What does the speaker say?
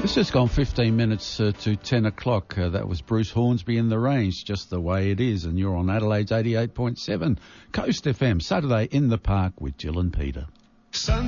It's just gone 15 minutes to 10 o'clock. That was Bruce Hornsby in the Range, just the way it is. And you're on Adelaide's 88.7 Coast FM, Saturday in the Park with Jill and Peter.